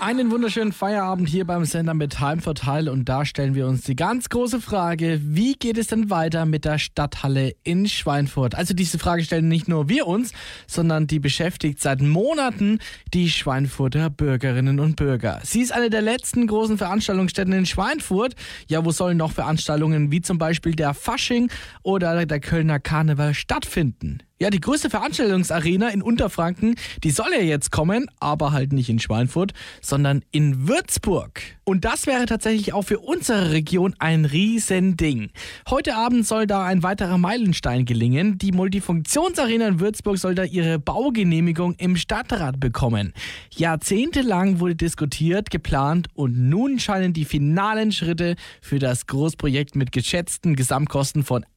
Einen wunderschönen Feierabend hier beim Sender mit Heimvorteil und da stellen wir uns die ganz große Frage, wie geht es denn weiter mit der Stadthalle in Schweinfurt? Also diese Frage stellen nicht nur wir uns, sondern die beschäftigt seit Monaten die Schweinfurter Bürgerinnen und Bürger. Sie ist eine der letzten großen Veranstaltungsstätten in Schweinfurt. Ja, wo sollen noch Veranstaltungen wie zum Beispiel der Fasching oder der Kölner Karneval stattfinden? Ja, die größte Veranstaltungsarena in Unterfranken, die soll ja jetzt kommen, aber halt nicht in Schweinfurt, sondern in Würzburg. Und das wäre tatsächlich auch für unsere Region ein Riesending. Heute Abend soll da ein weiterer Meilenstein gelingen. Die Multifunktionsarena in Würzburg soll da ihre Baugenehmigung im Stadtrat bekommen. Jahrzehntelang wurde diskutiert, geplant und nun scheinen die finalen Schritte für das Großprojekt mit geschätzten Gesamtkosten von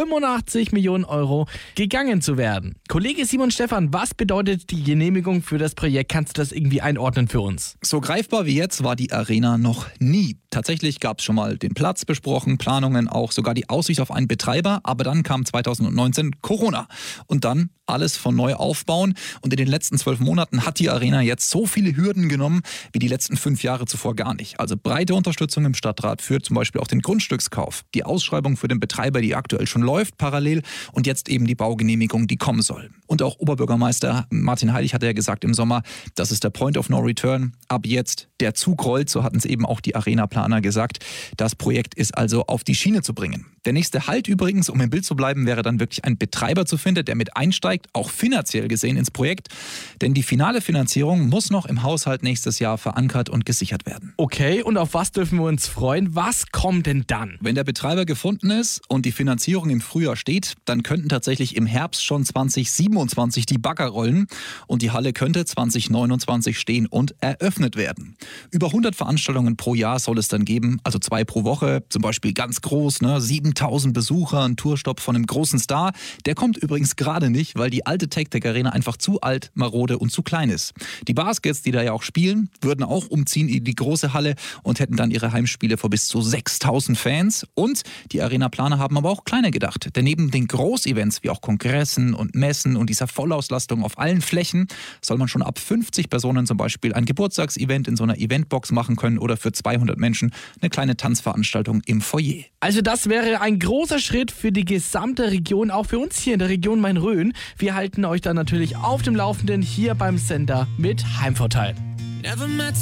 85 Millionen Euro gegangen zu werden. Kollege Simon Stephan, was bedeutet die Genehmigung für das Projekt? Kannst du das irgendwie einordnen für uns? So greifbar wie jetzt war die Arena noch nie. Tatsächlich gab es schon mal den Platz besprochen, Planungen, auch sogar die Aussicht auf einen Betreiber. Aber dann kam 2019 Corona. Und dann alles von neu aufbauen. Und in den letzten 12 Monaten hat die Arena jetzt so viele Hürden genommen, wie die letzten 5 Jahre zuvor gar nicht. Also breite Unterstützung im Stadtrat für zum Beispiel auch den Grundstückskauf. Die Ausschreibung für den Betreiber, die aktuell schon läuft, parallel. Und jetzt eben die Baugenehmigung, die kommen soll. Und auch Oberbürgermeister Martin Heilig hat ja gesagt im Sommer, das ist der Point of No Return. Ab jetzt der Zug rollt, so hatten es eben auch die Arena-Planer gesagt. Das Projekt ist also auf die Schiene zu bringen. Der nächste Halt übrigens, um im Bild zu bleiben, wäre dann wirklich ein Betreiber zu finden, der mit einsteigt, auch finanziell gesehen ins Projekt. Denn die finale Finanzierung muss noch im Haushalt nächstes Jahr verankert und gesichert werden. Okay, und auf was dürfen wir uns freuen? Was kommt denn dann? Wenn der Betreiber gefunden ist und die Finanzierung im Frühjahr steht, dann könnten tatsächlich im Herbst schon 2027 die Bagger rollen und die Halle könnte 2029 stehen und eröffnet werden. Über 100 Veranstaltungen pro Jahr soll es dann geben, also 2 pro Woche, zum Beispiel ganz groß, 7000 Besucher, ein Tourstopp von einem großen Star. Der kommt übrigens gerade nicht, weil die alte TecTec Arena einfach zu alt, marode und zu klein ist. Die Baskets, die da ja auch spielen, würden auch umziehen in die große Halle und hätten dann ihre Heimspiele vor bis zu 6000 Fans. Und die Arena-Planer haben aber auch kleiner gedacht. Denn neben den Großevents wie auch Kongressen und Messen und dieser Vollauslastung auf allen Flächen soll man schon ab 50 Personen zum Beispiel ein Geburtstagsevent in so einer Eventbox machen können oder für 200 Menschen eine kleine Tanzveranstaltung im Foyer. Also das wäre ein großer Schritt für die gesamte Region, auch für uns hier in der Region Main-Rhön. Wir halten euch dann natürlich auf dem Laufenden hier beim Sender mit Heimvorteil.